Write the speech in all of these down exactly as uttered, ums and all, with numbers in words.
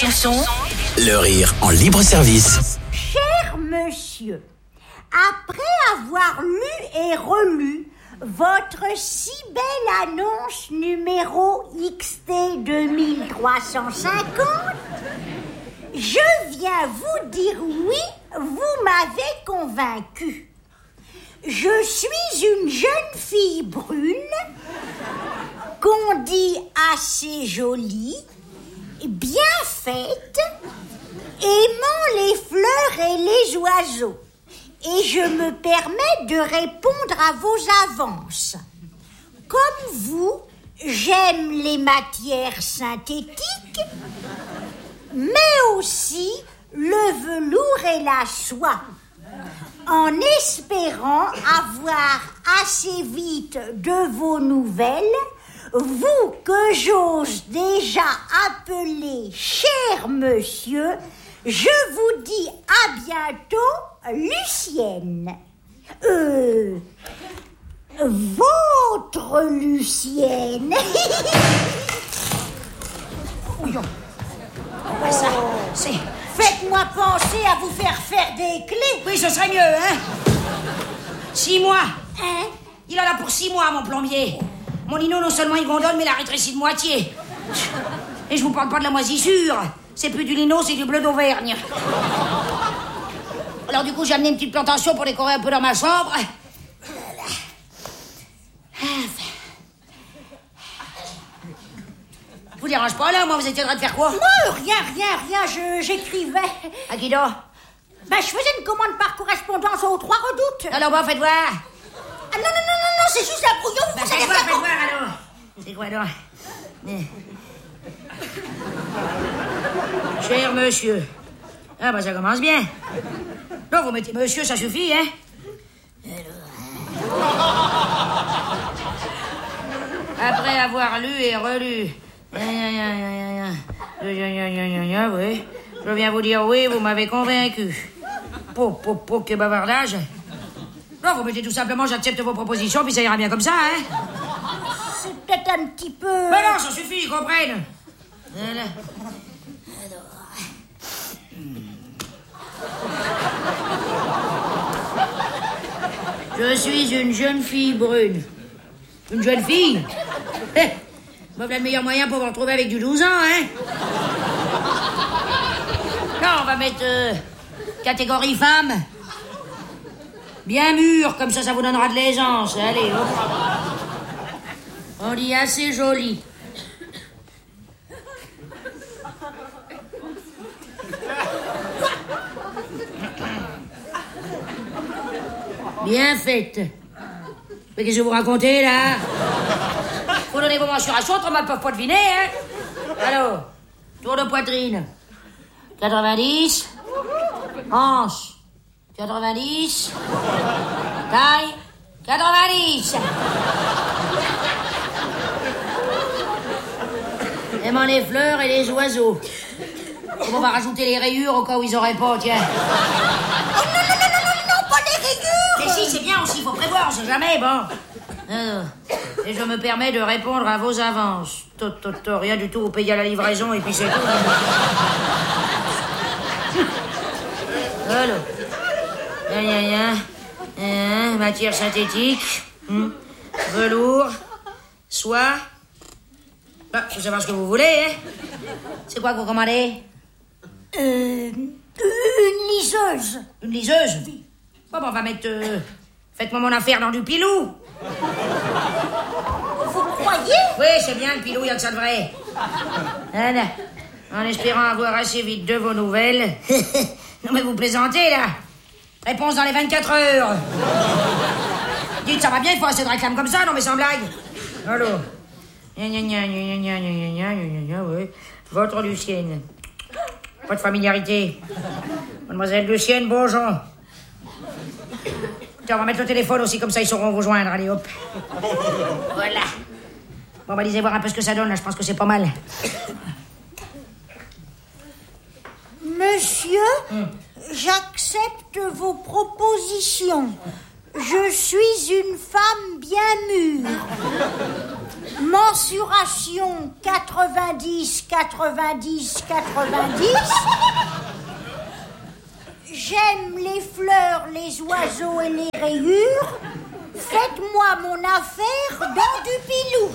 Chansons. Le rire en libre service. Cher monsieur, après avoir lu et relu votre si belle annonce numéro X T deux mille trois cent cinquante, je viens vous dire oui, vous m'avez convaincu. Je suis une jeune fille brune, qu'on dit assez jolie, bien faite, aimant les fleurs et les oiseaux. Et je me permets de répondre à vos avances. Comme vous, j'aime les matières synthétiques, mais aussi le velours et la soie, en espérant avoir assez vite de vos nouvelles, vous que j'ose déjà appeler cher monsieur, je vous dis à bientôt, Lucienne. Euh... Votre Lucienne. Ouillon. Oh, ça, c'est... Faites-moi penser à vous faire faire des clés. Oui, ce serait mieux, hein. Six mois. Hein? Il en a pour six mois, mon plombier. Mon Nino, non seulement il gondole, mais il a rétréci de moitié. Et je vous parle pas de la moisissure. C'est plus du lino, c'est du bleu d'Auvergne. Alors du coup, j'ai amené une petite plantation pour décorer un peu dans ma chambre. Vous dérange pas, là? Moi, vous étiez en train de faire quoi? Non, rien, rien, rien, je, j'écrivais. À qui donc? Ben, je faisais une commande par correspondance aux Trois Redoutes. Alors bon, faites voir. Ah non, non, non, non, non, c'est juste un brouillon, vous Ben, savez faites voir, pas. faites voir, alors. C'est quoi, donc? Eh. Cher monsieur. Ah, bah, ça commence bien. Non, vous mettez monsieur, ça suffit, hein? Après avoir lu et relu... Oui, je viens vous dire oui, vous m'avez convaincu. Po, po, po, que bavardage. Non, vous mettez tout simplement j'accepte vos propositions, puis ça ira bien comme ça, hein? C'est peut-être un petit peu... Mais non, ça suffit, ils comprennent. Voilà. Je suis une jeune fille brune. Une jeune fille? Eh, voilà le meilleur moyen pour vous retrouver avec du douze ans, hein? Non, on va mettre euh, catégorie femme. Bien mûre, comme ça, ça vous donnera de l'aisance. Allez, hop. On dit assez jolie. Bien faite. Mais qu'est-ce que vous racontez, là? Faut donner vos mensurations, autrement ils peuvent pas deviner, hein? Alors, tour de poitrine. quatre-vingt-dix. Hanche. quatre-vingt-dix. Taille. quatre-vingt-dix. Aimant les fleurs et les oiseaux. On va rajouter les rayures au cas où ils auraient pas, tiens. Oh non, non, non, non, non, non, pas les rayures. Mais si, c'est bien aussi, faut prévoir, on sait jamais, bon. Alors, et je me permets de répondre à vos avances. Tot, tot, tot, rien du tout, vous payez à la livraison et puis c'est tout. Alors, ya, ya, ya. Hein, matière synthétique, hmm. Velours, soie. Ah, je sais pas ce que vous voulez, hein. C'est quoi que vous commandez? Euh... Une liseuse. Une liseuse? Bon, bon, on va mettre... Euh, faites-moi mon affaire dans du pilou. Vous croyez? Oui, c'est bien, le pilou, il y a que ça de vrai. Voilà. En espérant avoir assez vite de vos nouvelles. Non, mais vous plaisantez, là. Réponse dans les vingt-quatre heures. Dites, ça va bien, il faut assez de réclames comme ça, non, mais sans blague. Allô. Gna, gna, gna, gna, gna, gna, gna, gna, gna, oui. Votre Lucienne. Pas de familiarité. Mademoiselle Lucienne Beaujon. Tiens, on va mettre le téléphone aussi, comme ça ils sauront vous joindre. Allez, hop. Voilà. Bon, on va lisez voir un peu ce que ça donne, là. Je pense que c'est pas mal. Monsieur, hum. J'accepte vos propositions. Je suis une femme bien mûre. Mensuration quatre-vingt-dix, quatre-vingt-dix, quatre-vingt-dix. J'aime les fleurs, les oiseaux et les rayures. Faites-moi mon affaire dans du pilou.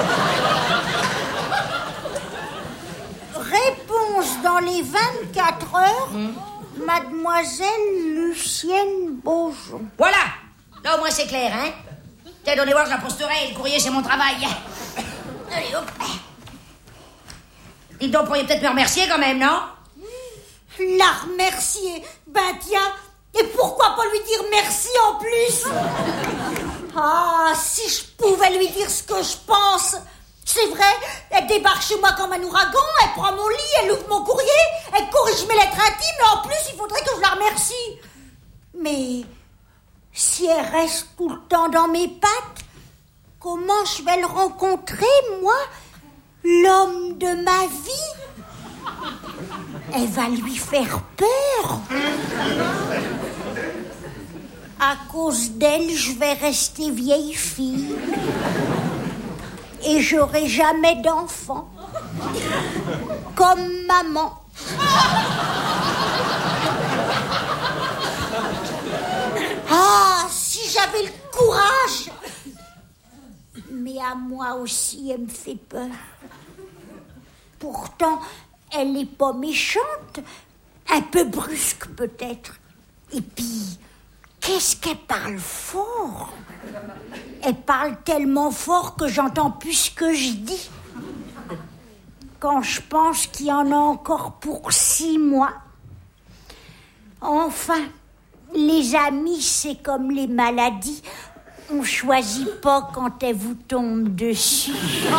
Réponse dans les vingt-quatre heures, mmh. Mademoiselle Lucienne Beaujon. Voilà. Là, au moins, c'est clair, hein. Tiens, donnez voir, je la posterai. Le courrier, c'est mon travail. Allez, hop. Dites donc, vous pourriez peut-être me remercier quand même, non? La remercier? Ben tiens, et pourquoi pas lui dire merci en plus? Ah, si je pouvais lui dire ce que je pense. C'est vrai, elle débarque chez moi comme un ouragan, elle prend mon lit, elle ouvre mon courrier, elle corrige mes lettres intimes, et en plus, il faudrait que je la remercie. Mais si elle reste tout le temps dans mes pattes, comment je vais le rencontrer, moi, l'homme de ma vie? Elle va lui faire peur. À cause d'elle, je vais rester vieille fille. Et j'aurai jamais d'enfant. Comme maman. Ah, si j'avais le courage. Mais à moi aussi, elle me fait peur. Pourtant, elle n'est pas méchante. Un peu brusque, peut-être. Et puis, qu'est-ce qu'elle parle fort? Elle parle tellement fort que j'entends plus ce que je dis. Quand je pense qu'il y en a encore pour six mois. Enfin, les amis, c'est comme les maladies. On choisit pas quand elles vous tombent dessus.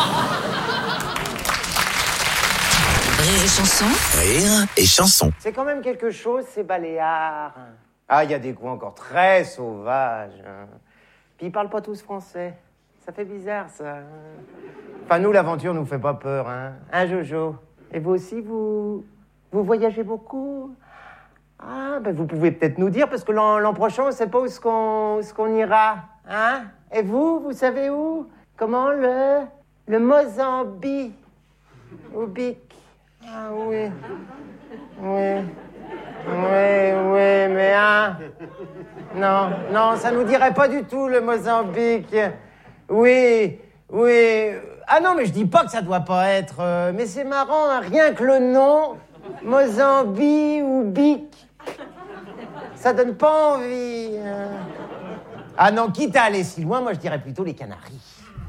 Rire et chanson. Rire et chanson. C'est quand même quelque chose, ces Baléares. Ah, il y a des coins encore très sauvages. Hein. Puis ils parlent pas tous français. Ça fait bizarre, ça. Enfin, nous, l'aventure nous fait pas peur, hein. Hein, Jojo? Et vous aussi, vous... Vous voyagez beaucoup? Ah, ben vous pouvez peut-être nous dire, parce que l'an, l'an prochain, on sait pas où est-ce qu'on, où est-ce qu'on ira. Hein? Et vous, vous savez où? Comment le... Le Mozambique. Au Bic. Ah oui. Oui. Oui, oui, mais hein... Non, non, ça nous dirait pas du tout, le Mozambique. Oui, oui... Ah non, mais je dis pas que ça doit pas être... Euh, mais c'est marrant, hein, rien que le nom, Mozambique ou Bic, ça donne pas envie. Hein. Ah non, quitte à aller si loin, moi je dirais plutôt les Canaries.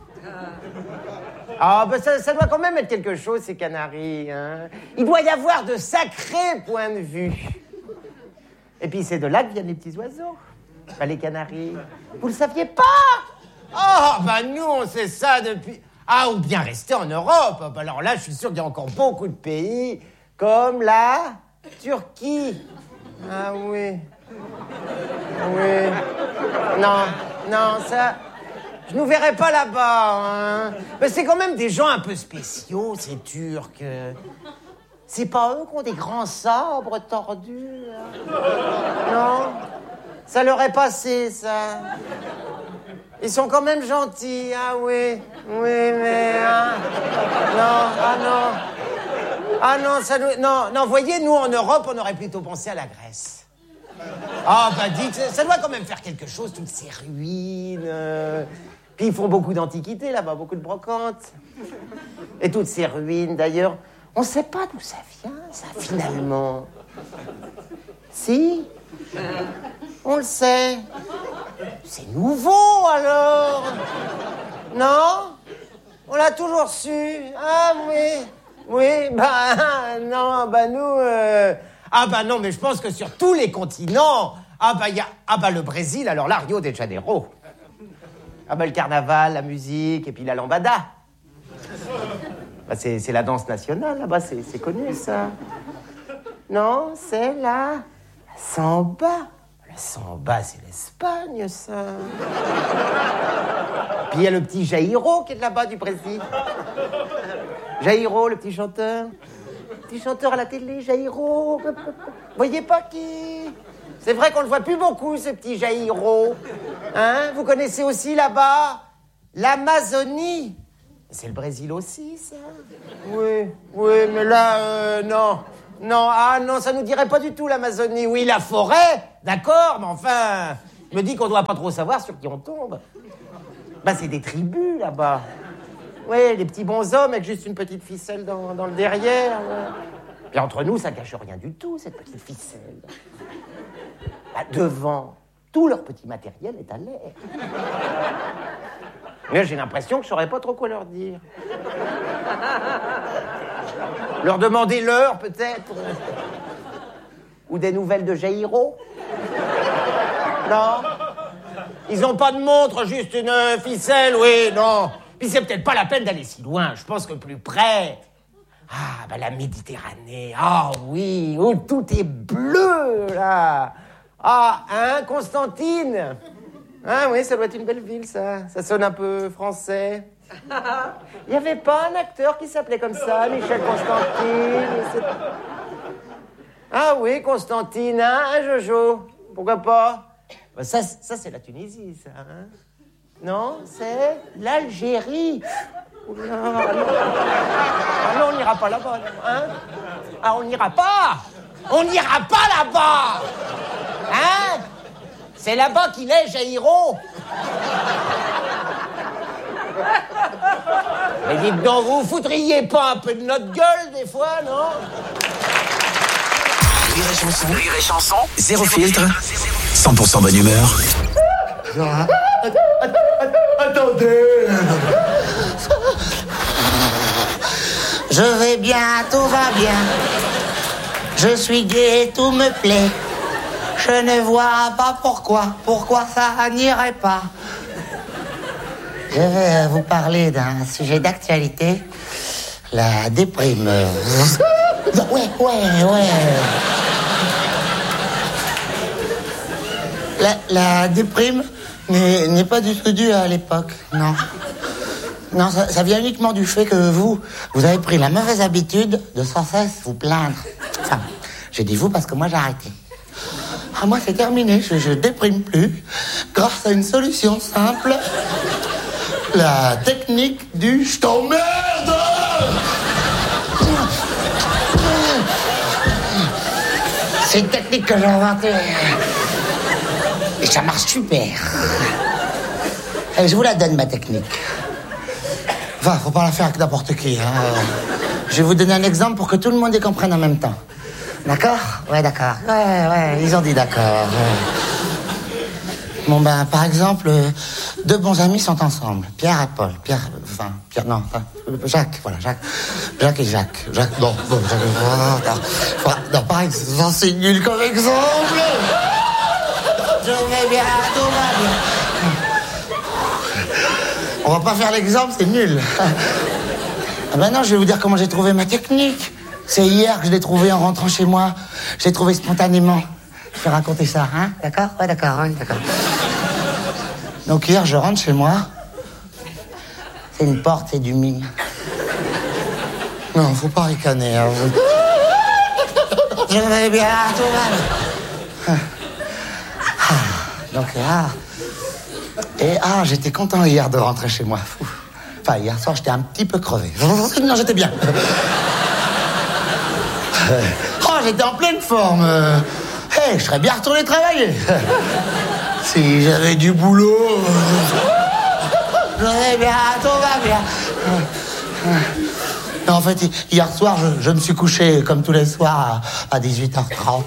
Ah, ben ça, ça doit quand même être quelque chose, ces Canaries. Hein. Il doit y avoir de sacrés points de vue. Et puis c'est de là que viennent les petits oiseaux. Ben, les Canaries. Vous le saviez pas? Oh, ben nous, on sait ça depuis... Ah, ou bien rester en Europe. Ben, alors là, je suis sûr qu'il y a encore beaucoup de pays, comme la Turquie. Ah oui. Oui. Non, non, ça... Je nous verrai pas là-bas, hein. Mais c'est quand même des gens un peu spéciaux, ces Turcs. C'est pas eux qui ont des grands sabres tordus, hein. Non? Ça leur est passé, ça. Ils sont quand même gentils, ah oui. Oui, mais... Hein. Non, ah non. Ah non, ça nous... Non, non, voyez, nous, en Europe, on aurait plutôt pensé à la Grèce. Ah, bah dites, ça doit quand même faire quelque chose, toutes ces ruines... Euh... Puis ils font beaucoup d'antiquités là-bas, beaucoup de brocantes. Et toutes ces ruines, d'ailleurs, on ne sait pas d'où ça vient, ça, finalement. Si? On le sait. C'est nouveau, alors? Non? On l'a toujours su. Ah, oui. Oui, bah, non, bah, nous... Euh... Ah, bah, non, mais je pense que sur tous les continents... Ah, bah, il y a... Ah, bah, le Brésil, alors là, Rio de Janeiro. Ah ben le carnaval, la musique, et puis la lambada. Bah, c'est, c'est la danse nationale, là-bas, c'est, c'est connu, ça. Non, c'est la... la samba. La samba, c'est l'Espagne, ça. Puis il y a le petit Jairo qui est de là-bas, du Brésil. Jairo, le petit chanteur. Petit chanteur à la télé, Jairo. Vous voyez pas qui... C'est vrai qu'on ne le voit plus beaucoup, ce petit Jairo. Hein? Vous connaissez aussi là-bas l'Amazonie. C'est le Brésil aussi, ça? Oui, oui, mais là, euh, non. Non, ah non, ça nous dirait pas du tout l'Amazonie. Oui, la forêt, d'accord, mais enfin, je me dis qu'on doit pas trop savoir sur qui on tombe. Bah, c'est des tribus, là-bas. Oui, les petits bonshommes avec juste une petite ficelle dans, dans le derrière. Ouais. Puis entre nous, ça cache rien du tout, cette petite ficelle. Bah, devant, tout leur petit matériel est à l'air. Mais j'ai l'impression que je saurais pas trop quoi leur dire. Leur demander l'heure, peut-être. Ou des nouvelles de Jairo. Non. Ils ont pas de montre, juste une ficelle, oui, non. Puis c'est peut-être pas la peine d'aller si loin. Je pense que plus près... Ah, bah la Méditerranée. Ah oui, où tout est bleu, là. Ah, hein, Constantine? Ah oui, ça doit être une belle ville, ça. Ça sonne un peu français. Il n'y avait pas un acteur qui s'appelait comme ça, Michel Constantine. C'est... Ah oui, Constantine, hein, Jojo? Pourquoi pas? Ben ça, ça c'est la Tunisie, ça, hein? Non, c'est l'Algérie. Oula, non. Ah non, on n'ira pas là-bas, hein? Ah, on n'ira pas! On n'ira pas là-bas! Hein? C'est là-bas qu'il est, Jairo. Mais dites donc, vous vous foutriez pas un peu de notre gueule, des fois, non? Rire et chanson. Rire et chanson. Zéro filtre. cent pour cent bonne humeur. Attendez. Je vais bien, tout va bien. Je suis gai, tout me plaît. Je ne vois pas pourquoi, pourquoi ça n'irait pas. Je vais vous parler d'un sujet d'actualité, la déprime. Ouais, ouais, ouais. La, la déprime n'est, n'est pas du tout due à l'époque, non. Non, ça, ça vient uniquement du fait que vous, vous avez pris la mauvaise habitude de sans cesse vous plaindre. Enfin, j'ai dit vous parce que moi j'ai arrêté. Ah, moi c'est terminé, je, je déprime plus, grâce à une solution simple. La technique du je t'emmerde. C'est une technique que j'ai inventée. Et ça marche super. Et je vous la donne, ma technique. Enfin, faut pas la faire avec n'importe qui. Hein. Je vais vous donner un exemple pour que tout le monde y comprenne en même temps. D'accord? Ouais, d'accord. Ouais, ouais, ils ont dit d'accord. Ouais. Bon, ben, par exemple, deux bons amis sont ensemble. Pierre et Paul. Pierre, enfin, Pierre, non, enfin, Jacques, voilà, Jacques. Jacques et Jacques. Jacques, non, non, Jacques, non, non, non, par exemple, c'est nul comme exemple. Je vais bien, tout va bien. On va pas faire l'exemple, c'est nul. Ah ben non, je vais vous dire comment j'ai trouvé ma technique. C'est hier que je l'ai trouvé en rentrant chez moi. Je l'ai trouvé spontanément. Je vais raconter ça, hein? D'accord? Ouais, d'accord, ouais, d'accord. Donc hier, je rentre chez moi. C'est une porte, c'est du mime. Non, faut pas ricaner. Hein. Je vais bien, tout va bien. Ah, donc là... Et ah, j'étais content hier de rentrer chez moi. Enfin, hier soir, j'étais un petit peu crevé. Non, j'étais bien. Oh, j'étais en pleine forme. Hey, je serais bien retourné travailler. Si j'avais du boulot. J'aurais bien, tout va bien. Non, en fait, hier soir, je, je me suis couché comme tous les soirs à, à dix-huit heures trente.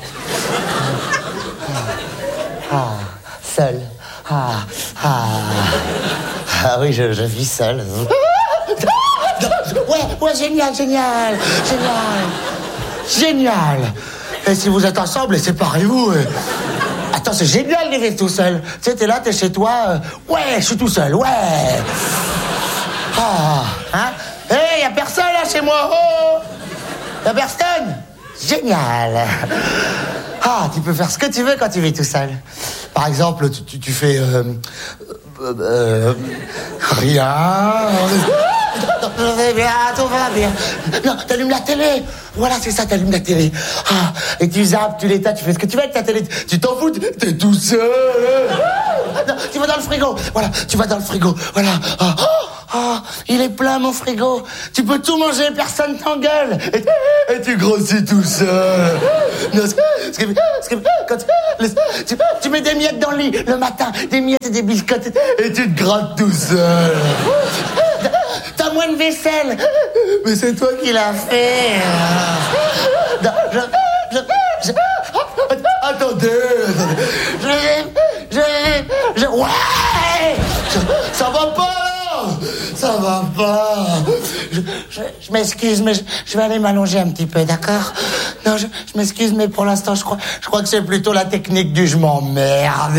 Ah, seul. Ah, ah, ah oui, je, je vis seul. Ouais, ouais, génial, génial, génial, génial. Et si vous êtes ensemble, séparez-vous. Attends, c'est génial de vivre tout seul. Tu sais, t'es là, t'es chez toi. Euh, ouais, je suis tout seul, ouais. Ah, hein? Hé, hey, y a personne là chez moi. Oh, y a personne. Génial. Ah, tu peux faire ce que tu veux quand tu vis tout seul. Par exemple, tu, tu, tu fais... Euh, euh, euh, rien... Je vais bien, tout va bien. Non, t'allumes la télé. Voilà, c'est ça, t'allumes la télé. Ah, et tu zappes, tu l'éteins, tu fais ce que tu veux avec ta télé. Tu t'en fous, t'es tout seul. Non, tu vas dans le frigo. Voilà, tu vas dans le frigo. Voilà. Oh, oh, oh, il est plein, mon frigo. Tu peux tout manger, personne t'engueule. Et, et tu grossis tout seul. Non, ce que, ce que, quand tu, tu, tu mets des miettes dans le lit le matin, des miettes et des biscottes, et tu te grattes tout seul. T'as moins de vaisselle. Mais c'est toi qui l'as fait. Non, je, je, je, attendez, attendez. Je, je, je, ouais. Je, ça va pas là. Ça va pas. Je, je, je m'excuse, mais je, je vais aller m'allonger un petit peu, d'accord? Non, je, je m'excuse, mais pour l'instant, je crois, je crois que c'est plutôt la technique du je m'emmerde.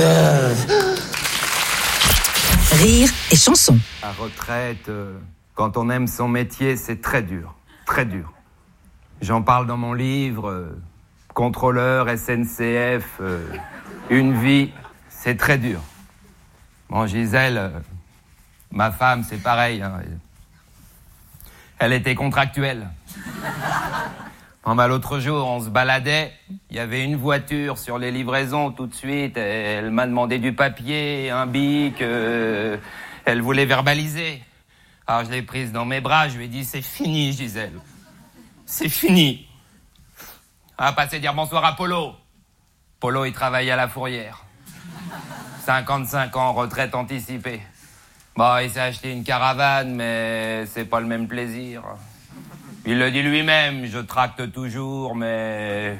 Rire et chanson. La retraite, euh, quand on aime son métier, c'est très dur, très dur. J'en parle dans mon livre, euh, contrôleur, S N C F, euh, une vie, c'est très dur. Bon, Gisèle, euh, ma femme, c'est pareil. Hein, elle était contractuelle. Bon, bah, l'autre jour, on se baladait, il y avait une voiture sur les livraisons tout de suite, elle m'a demandé du papier, un bic, euh, elle voulait verbaliser. Alors je l'ai prise dans mes bras, je lui ai dit, c'est fini, Gisèle. C'est fini. On va passer dire bonsoir à Polo. Polo, il travaille à la Fourrière. cinquante-cinq ans, retraite anticipée. Bon, il s'est acheté une caravane, mais c'est pas le même plaisir. Il le dit lui-même, je tracte toujours, mais...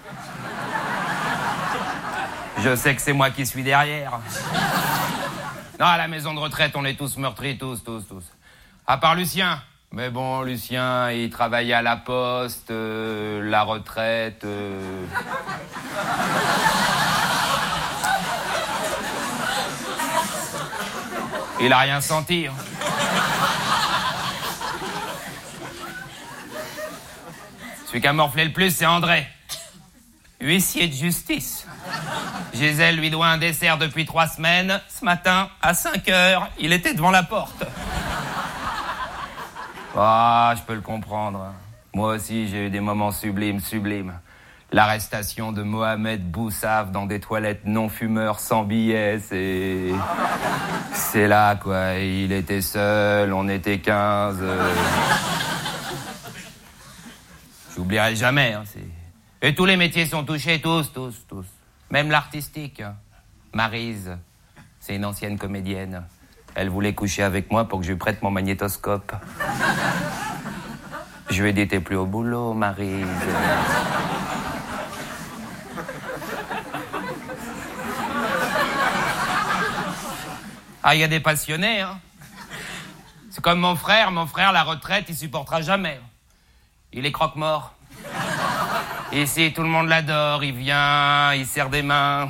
je sais que c'est moi qui suis derrière. Non, à la maison de retraite, on est tous meurtris, tous, tous, tous. À part Lucien. Mais bon, Lucien, il travaillait à la poste, euh, la retraite... Euh... Il a rien senti. Hein. Celui qui a morflé le plus, c'est André. Huissier de justice. Gisèle lui doit un dessert depuis trois semaines. Ce matin, à cinq heures, il était devant la porte. Ah, je peux le comprendre. Moi aussi, j'ai eu des moments sublimes, sublimes. L'arrestation de Mohamed Boussaf dans des toilettes non-fumeurs sans billets, c'est... c'est là, quoi. Il était seul, on était quinze. Euh... J'oublierai jamais, hein, c'est... Et tous les métiers sont touchés, tous, tous, tous. Même l'artistique. Maryse, c'est une ancienne comédienne. Elle voulait coucher avec moi pour que je lui prête mon magnétoscope. Je lui ai dit, t'es plus au boulot, Maryse. Ah, il y a des passionnés, hein. C'est comme mon frère. Mon frère, la retraite, il supportera jamais. Il est croque-mort. Ici, tout le monde l'adore. Il vient, il serre des mains.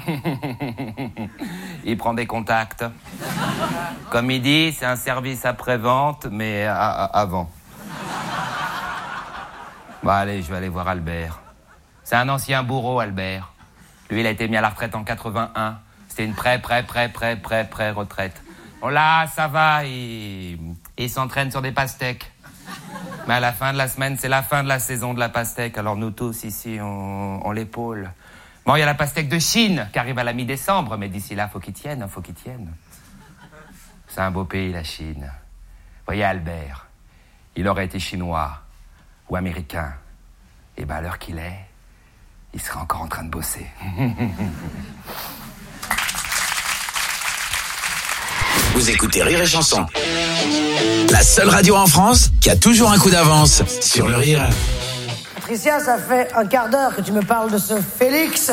Il prend des contacts. Comme il dit, c'est un service après-vente, mais à, à, avant. Bon, allez, je vais aller voir Albert. C'est un ancien bourreau, Albert. Lui, il a été mis à la retraite en quatre-vingt-un. C'était une pré, pré, pré, pré, pré, pré retraite. Bon, là, ça va, il, il s'entraîne sur des pastèques. Mais à la fin de la semaine, c'est la fin de la saison de la pastèque. Alors nous tous, ici, on, on l'épaule. Bon, il y a la pastèque de Chine qui arrive à la mi-décembre, mais d'ici là, faut qu'il tienne, faut qu'il tienne. C'est un beau pays, la Chine. Voyez Albert, il aurait été chinois ou américain. Et ben à l'heure qu'il est, il serait encore en train de bosser. Vous écoutez Rire et Chanson. La seule radio en France qui a toujours un coup d'avance sur le rire. Patricia, ça fait un quart d'heure que tu me parles de ce Félix.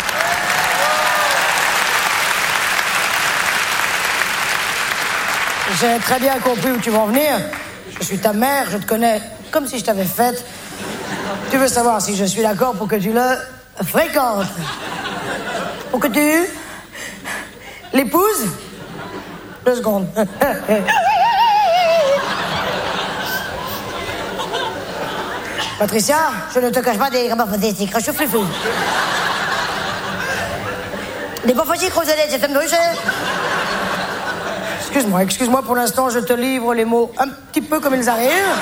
J'ai très bien compris où tu veux en venir. Je suis ta mère, je te connais comme si je t'avais faite. Tu veux savoir si je suis d'accord pour que tu le fréquentes. Pour que tu l'épouses. Deux secondes. Patricia, je ne te cache pas des des cracheux flufus. Des bons fauchis crozolets, c'est un bruché. Excuse-moi, excuse-moi, pour l'instant, je te livre les mots un petit peu comme ils arrivent.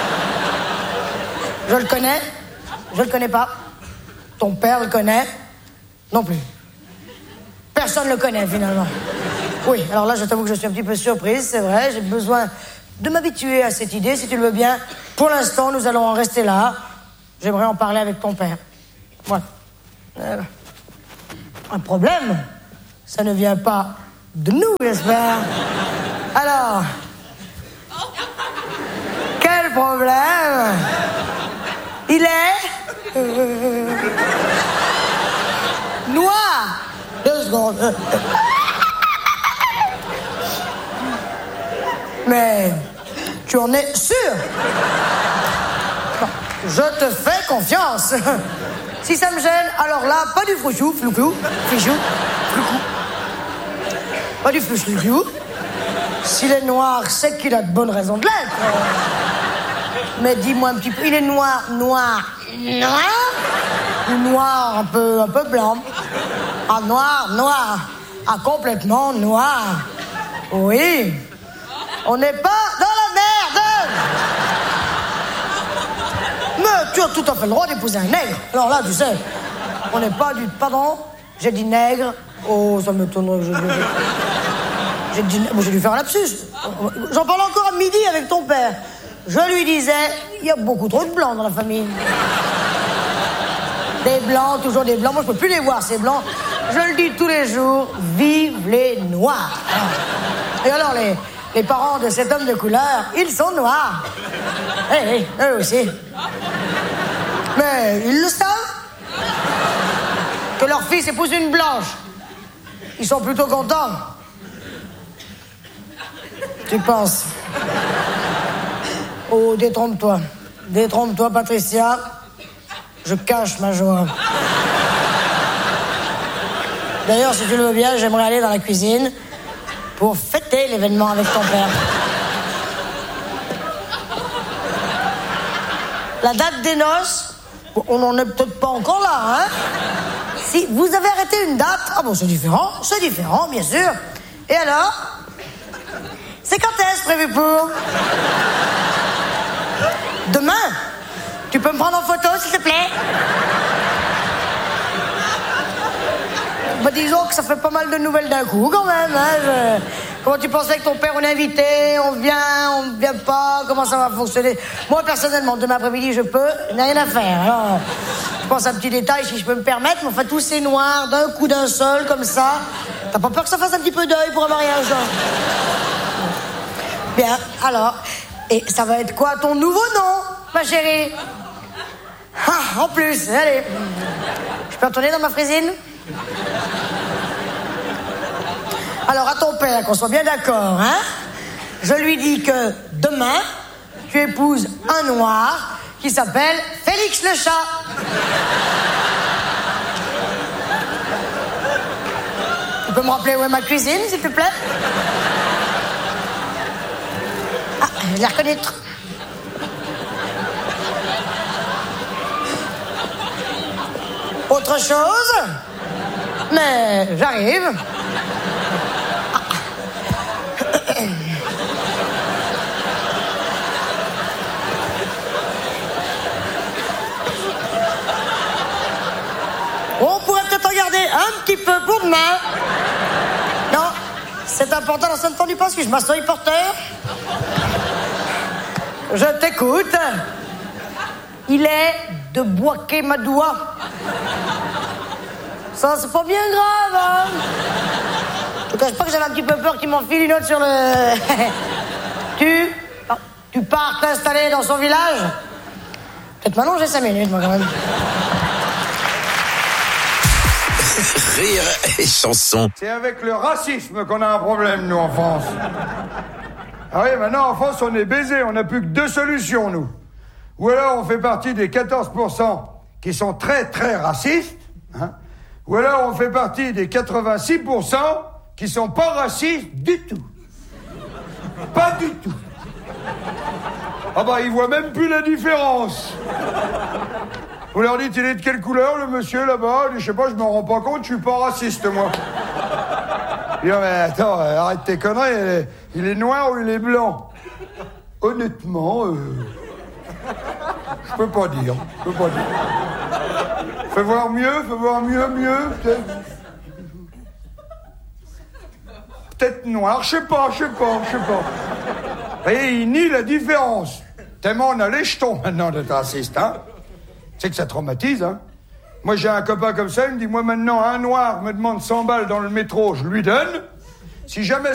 Je le connais, je le connais pas. Ton père le connaît, non plus. Personne le connaît, finalement. Oui, alors là, je t'avoue que je suis un petit peu surprise, c'est vrai. J'ai besoin de m'habituer à cette idée, si tu le veux bien. Pour l'instant, nous allons en rester là. J'aimerais en parler avec ton père. Voilà. Euh, un problème, ça ne vient pas de nous, j'espère. Alors, quel problème? Il est euh, noir. Deux secondes. Mais tu en es sûr? Non, je te fais confiance. Si ça me gêne, alors là, pas du frouchou, floucou, fichou, floucou. Pas du flouchou. S'il est noir, c'est qu'il a de bonnes raisons de l'être. Mais dis-moi un petit peu, il est noir, noir, noir ou noir un peu, un peu blanc? Ah, noir, noir. Ah, complètement noir. Oui. On n'est pas dans la merde. Mais tu as tout à fait le droit d'épouser un nègre. Alors là, tu sais, on n'est pas du... Pardon? J'ai dit nègre. Oh, ça m'étonnerait que je... J'ai dit... Bon, j'ai dû faire un lapsus. J'en parlais encore à midi avec ton père. Je lui disais, il y a beaucoup trop de blancs dans la famille. Des blancs, toujours des blancs. Moi, je peux plus les voir, ces blancs. Je le dis tous les jours, vive les noirs. Et alors, les... Les parents de cet homme de couleur, ils sont noirs. Eh hey, hey, eux aussi. Mais ils le savent. Que leur fils épouse une blanche. Ils sont plutôt contents. Tu penses? Oh, détrompe-toi. Détrompe-toi, Patricia. Je cache ma joie. D'ailleurs, si tu le veux bien, j'aimerais aller dans la cuisine pour fêter l'événement avec ton père. La date des noces, on n'en est peut-être pas encore là, hein? Si vous avez arrêté une date, ah bon, c'est différent, c'est différent, bien sûr. Et alors? C'est quand est-ce prévu pour? Demain? Tu peux me prendre en photo, s'il te plaît? Bah, disons que ça fait pas mal de nouvelles d'un coup, quand même. Hein, je... Comment tu pensais que ton père, on est invité, on vient, on vient pas, comment ça va fonctionner? Moi, personnellement, demain après-midi, je peux, il n'y a rien à faire. Alors, je pense à un petit détail, si je peux me permettre, mais enfin, tous ces noirs, d'un coup d'un seul, comme ça. T'as pas peur que ça fasse un petit peu d'œil pour un mariage? Bien, alors, et ça va être quoi ton nouveau nom, ma chérie? Ah, en plus, allez. Je peux retourner dans ma frésine? Alors, à ton père, qu'on soit bien d'accord, hein? Je lui dis que demain, tu épouses un noir qui s'appelle Félix le chat. Tu peux me rappeler où est ma cuisine, s'il te plaît? Ah, je vais la reconnaître. Autre chose? Mais j'arrive. On pourrait peut-être regarder un petit peu pour demain. Non, c'est important dans ce temps du passe que je m'assois porteur. Je t'écoute. Il est de Boisquet-Madoua. Ça, c'est pas bien grave, hein? Je te cache pas que j'avais un petit peu peur qu'il m'enfile une autre sur le... tu... Tu pars t'installer dans son village? Peut-être maintenant, j'ai cinq minutes, moi, quand même. Rire et chanson. C'est avec le racisme qu'on a un problème, nous, en France. Ah oui, maintenant, en France, on est baisés. On n'a plus que deux solutions, nous. Ou alors, on fait partie des quatorze pour cent qui sont très, très racistes, hein? Ou alors, on fait partie des quatre-vingt-six pour cent qui sont pas racistes du tout. Pas du tout. Ah bah, ils voient même plus la différence. Vous leur dites, il est de quelle couleur, le monsieur, là-bas? Je sais pas, je m'en rends pas compte, je suis pas raciste, moi. Il dit, mais attends, arrête tes conneries, il est, il est noir ou il est blanc? Honnêtement, euh... je peux pas dire, je peux pas dire. Fais voir mieux, fais voir mieux, mieux, peut-être. peut-être noir, je sais pas, je sais pas, je sais pas. Et il nie la différence. Tellement on a les jetons maintenant d'être raciste, hein. C'est que ça traumatise, hein. Moi, j'ai un copain comme ça, il me dit, moi, maintenant, un noir me demande cent balles dans le métro, je lui donne. Si jamais